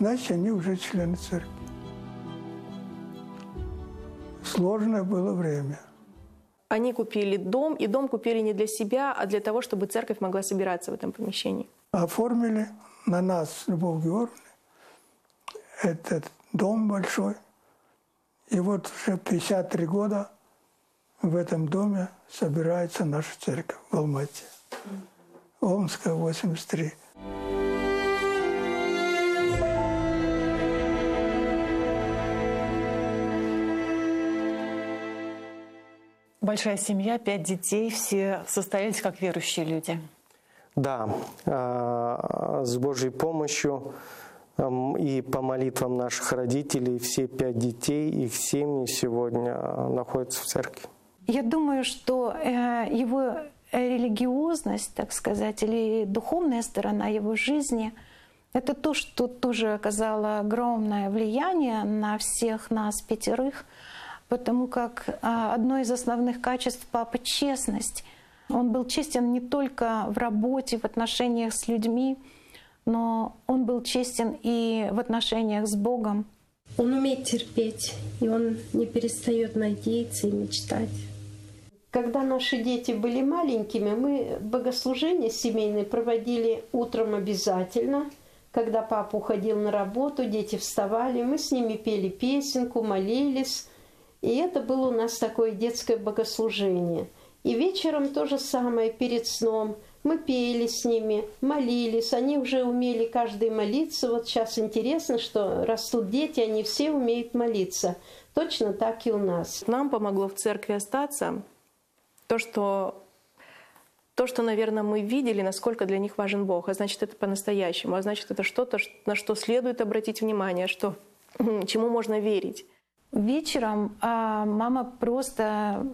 значит, они уже члены церкви. Сложное было время. Они купили дом, и дом купили не для себя, а для того, чтобы церковь могла собираться в этом помещении. Оформили на нас с Любовью Георгиевной этот дом большой. И вот уже 53 года в этом доме собирается наша церковь в Алмате. Омская, 83. Большая семья, 5 детей, все состоялись как верующие люди. Да, с Божьей помощью и по молитвам наших родителей все 5 детей, их семьи сегодня находятся в церкви. Я думаю, что его религиозность, так сказать, или духовная сторона его жизни — это то, что тоже оказало огромное влияние на всех нас 5, потому как одно из основных качеств папы — честность. Он был честен не только в работе, в отношениях с людьми, но он был честен и в отношениях с Богом. Он умеет терпеть, и он не перестает надеяться и мечтать. Когда наши дети были маленькими, мы богослужения семейные проводили утром обязательно. Когда папа уходил на работу, дети вставали, мы с ними пели песенку, молились. И это было у нас такое детское богослужение. И вечером то же самое, перед сном. Мы пели с ними, молились. Они уже умели каждый молиться. Вот сейчас интересно, что растут дети, они все умеют молиться. Точно так и у нас. Нам помогло в церкви остаться то, что, наверное, мы видели, насколько для них важен Бог. А значит, это по-настоящему. А значит, это что-то, на что следует обратить внимание, чему можно верить. Вечером мама просто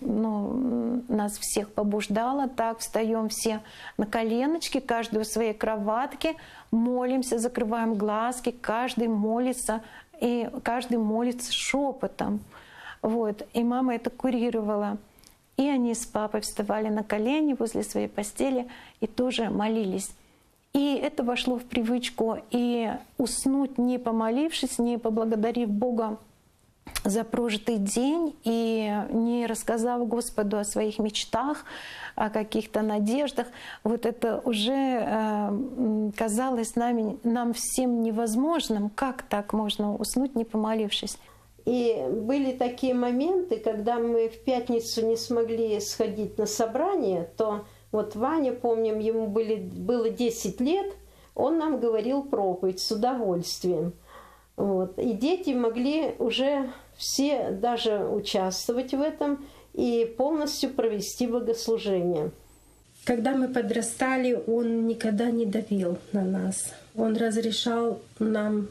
нас всех побуждала. Так, встаем все на коленочки, каждый у своей кроватке, молимся, закрываем глазки, каждый молится, и каждый молится шепотом. Вот. И мама это курировала. И они с папой вставали на колени возле своей постели и тоже молились. И это вошло в привычку. И уснуть, не помолившись, не поблагодарив Бога за прожитый день и не рассказав Господу о своих мечтах, о каких-то надеждах, вот это уже казалось нам всем невозможным. Как так можно уснуть, не помолившись? И были такие моменты, когда мы в пятницу не смогли сходить на собрание, то вот Ваня, помним, ему было 10 лет, он нам говорил проповедь с удовольствием. Вот. И дети могли уже все даже участвовать в этом и полностью провести богослужение. Когда мы подрастали, он никогда не давил на нас. Он разрешал нам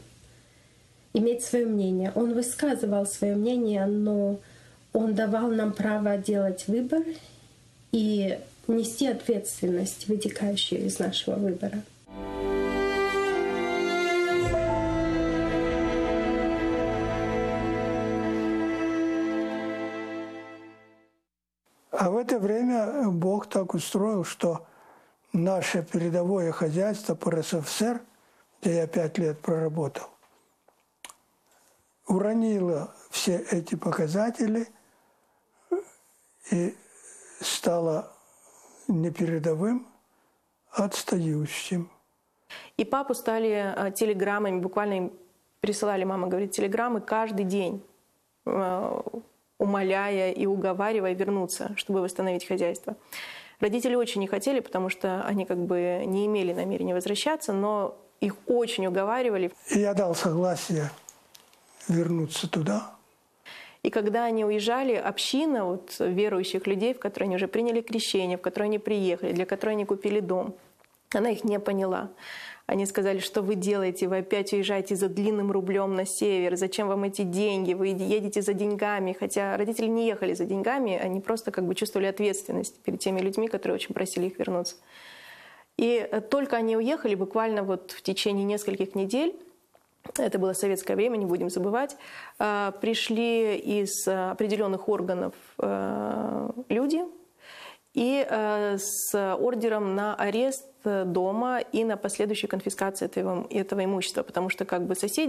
иметь свое мнение. Он высказывал свое мнение, но он давал нам право делать выбор и нести ответственность, вытекающую из нашего выбора. А в это время Бог так устроил, что наше передовое хозяйство по РСФСР, где я 5 лет проработал, уронило все эти показатели и стало не передовым, а отстающим. И папу стали телеграммами, буквально им присылали, мама говорит, телеграммы каждый день, умоляя и уговаривая вернуться, чтобы восстановить хозяйство. Родители очень не хотели, потому что они как бы не имели намерения возвращаться, но их очень уговаривали. И я дал согласие вернуться туда. И когда они уезжали, община вот, верующих людей, в которые они уже приняли крещение, в которые они приехали, для которой они купили дом, она их не поняла. Они сказали, что вы делаете, вы опять уезжаете за длинным рублем на север, зачем вам эти деньги, вы едете за деньгами. Хотя родители не ехали за деньгами, они просто как бы чувствовали ответственность перед теми людьми, которые очень просили их вернуться. И только они уехали, буквально вот в течение нескольких недель, это было советское время, не будем забывать, пришли из определенных органов люди и с ордером на арест дома и на последующую конфискацию этого имущества, потому что как бы соседи